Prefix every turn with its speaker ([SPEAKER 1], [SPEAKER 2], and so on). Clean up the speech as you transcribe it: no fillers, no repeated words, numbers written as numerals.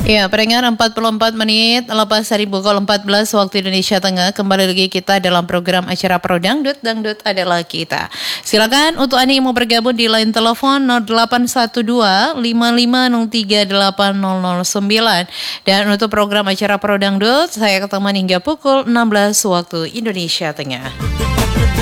[SPEAKER 1] Ya, pendengar 44 menit lepas dari pukul 14 waktu Indonesia Tengah. Kembali lagi kita dalam program acara Pro Dangdut, Dangdut adalah kita. Silakan untuk Anda yang mau bergabung di line telepon 0812 5503 8009. Dan untuk program acara Pro Dangdut, saya ketemuan hingga pukul 16 waktu Indonesia Tengah.